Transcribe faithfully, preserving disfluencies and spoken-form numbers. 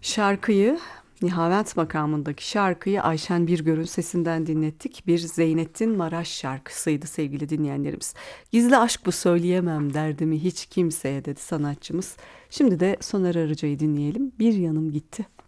Şarkıyı, Nihavent makamındaki şarkıyı Ayşen Birgör'ün sesinden dinlettik. Bir Zeynettin Maraş şarkısıydı sevgili dinleyenlerimiz. Gizli aşk bu, söyleyemem derdimi hiç kimseye dedi sanatçımız. Şimdi de Soner Arıcı'yı dinleyelim. Bir yanım gitti.